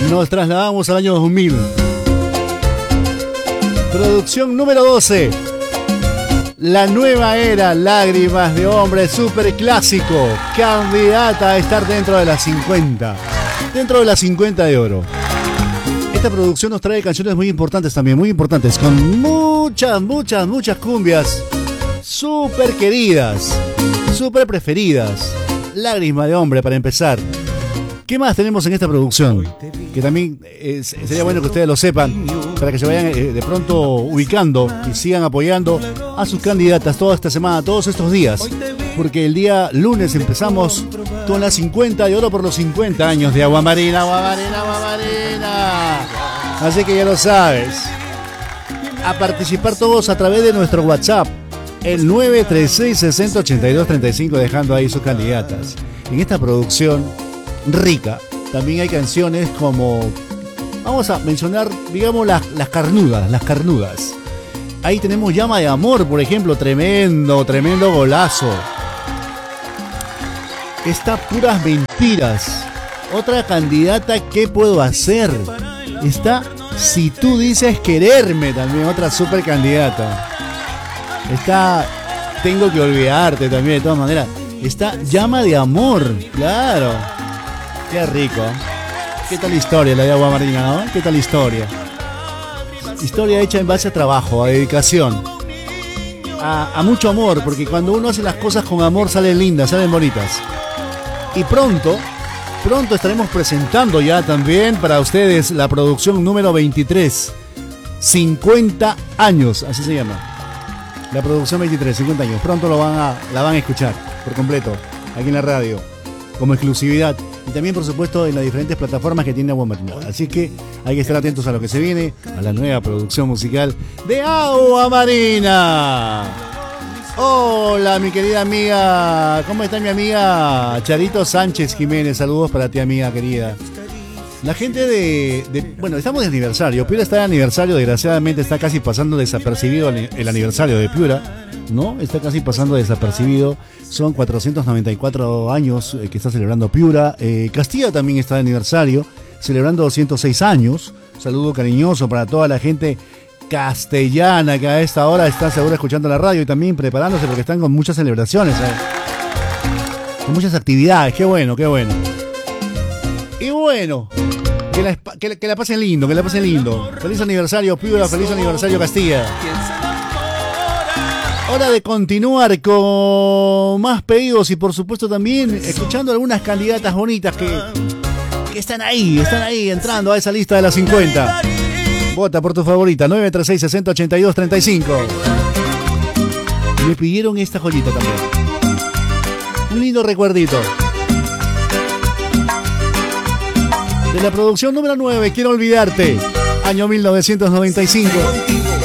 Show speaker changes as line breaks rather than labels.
Nos trasladamos al año 2000. Producción número 12. La nueva era, Lágrimas de Hombre, super clásico, candidata a estar dentro de las 50. Dentro de las 50 de oro. Esta producción nos trae canciones muy importantes también, muy importantes, con muchas cumbias super queridas, super preferidas. Lágrimas de Hombre, para empezar. ¿Qué más tenemos en esta producción? Que también sería bueno que ustedes lo sepan, para que se vayan de pronto ubicando y sigan apoyando a sus candidatas toda esta semana, todos estos días. Porque el día lunes empezamos con las 50 de oro por los 50 años de Agua Marina. Así que ya lo sabes. A participar todos a través de nuestro WhatsApp, el 936-6082-35, dejando ahí sus candidatas. En esta producción rica también hay canciones como, vamos a mencionar, digamos, las carnudas. Ahí tenemos Llama de Amor, por ejemplo, tremendo golazo. Está Puras Mentiras. Otra candidata, ¿qué puedo hacer? Está Si Tú Dices Quererme, también otra super candidata. Está Tengo que Olvidarte también, de todas maneras. Está Llama de Amor, claro. Qué rico. ¿Qué tal historia la de Agua Marina, no? ¿Qué tal historia? Historia hecha en base a trabajo, a dedicación, a mucho amor, porque cuando uno hace las cosas con amor salen lindas, salen bonitas. Y pronto estaremos presentando ya también para ustedes la producción número 23, 50 años, así se llama. La producción 23, 50 años. Pronto la van a escuchar por completo aquí en la radio, como exclusividad. Y también, por supuesto, en las diferentes plataformas que tiene Agua Marina. Así que hay que estar atentos a lo que se viene, a la nueva producción musical de Agua Marina. Hola, mi querida amiga. ¿Cómo está mi amiga Charito Sánchez Jiménez? Saludos para ti, amiga querida. La gente bueno, estamos de aniversario. Piura está de aniversario. Desgraciadamente está casi pasando desapercibido el aniversario de Piura, ¿no? Está casi pasando desapercibido. Son 494 años que está celebrando Piura. Castilla también está de aniversario, celebrando 206 años. Saludo cariñoso para toda la gente castellana que a esta hora está seguro escuchando la radio y también preparándose porque están con muchas celebraciones, con muchas actividades. Qué bueno. Y bueno, que la pasen lindo, Feliz aniversario Piura, feliz aniversario Castilla. Hora de continuar con más pedidos y por supuesto también escuchando algunas candidatas bonitas que están ahí entrando a esa lista de las 50. Vota por tu favorita, 936-6082-35. Me pidieron esta joyita también. Un lindo recuerdito. De la producción número 9, Quiero Olvidarte, año 1995.